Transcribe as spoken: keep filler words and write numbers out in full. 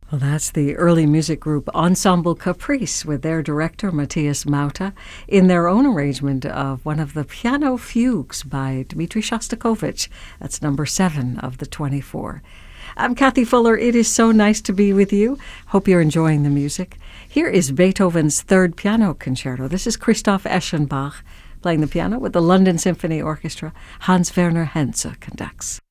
Well, that's the early music group Ensemble Caprice with their director Matthias Mauta in their own arrangement of one of the piano fugues by Dmitri Shostakovich. That's number seven of the twenty-four. I'm Kathy Fuller. It is so nice to be with you. Hope you're enjoying the music. Here is Beethoven's Third Piano Concerto. This is Christoph Eschenbach playing the piano with the London Symphony Orchestra. Hans Werner Henze conducts.